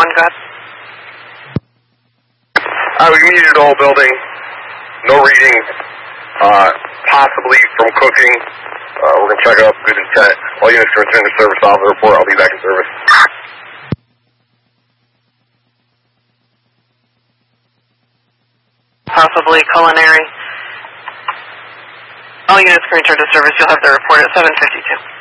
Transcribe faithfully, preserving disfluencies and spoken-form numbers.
go ahead. Uh, we metered the whole building. No reading. Uh, possibly from cooking. Uh, we're going to check it up. Good intent. All units can return to service off the report. I'll be back in service. Possibly culinary. All units can return to service. You'll have the report at seven fifty-two.